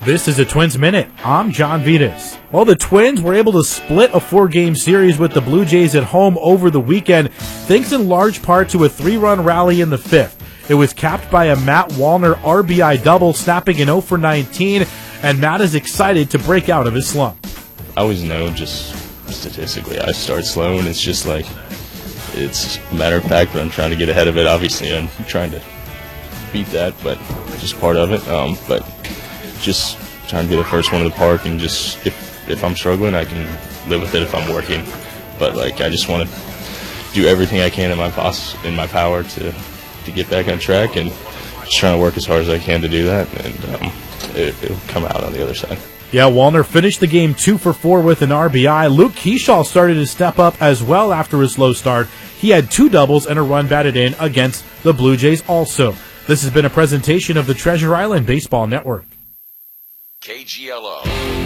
This is a Twins Minute. I'm John Vitas. Well, the Twins were able to split a 4-game series with the Blue Jays at home over the weekend, thanks in large part to a 3-run rally in the fifth. It was capped by a Matt Wallner RBI double, snapping an 0 for 19, and Matt is excited to break out of his slump. I always know, just statistically, I start slow, and it's just like, it's a matter of fact, but I'm trying to get ahead of it. Obviously, I'm trying to beat that, but just part of it. But just trying to get the first one to the park, and just if I'm struggling, I can live with it if I'm working. But like, I just want to do everything I can in my power to get back on track, and just trying to work as hard as I can to do that, and it'll come out on the other side. Yeah, Wallner finished the game 2 for 4 with an RBI. Luke Kershaw started to step up as well after his slow start. He had 2 doubles and a run batted in against the Blue Jays also. This has been a presentation of the Treasure Island Baseball Network. KGLO.